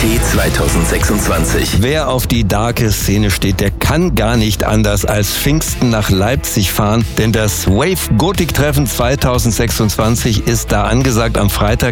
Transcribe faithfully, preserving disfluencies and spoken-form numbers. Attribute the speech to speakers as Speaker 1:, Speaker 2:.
Speaker 1: T zweitausendsechsundzwanzig.
Speaker 2: Wer auf die darke Szene steht, der kann gar nicht anders als Pfingsten nach Leipzig fahren, denn das Wave Gothic Treffen zweitausendsechsundzwanzig ist da angesagt am Freitag.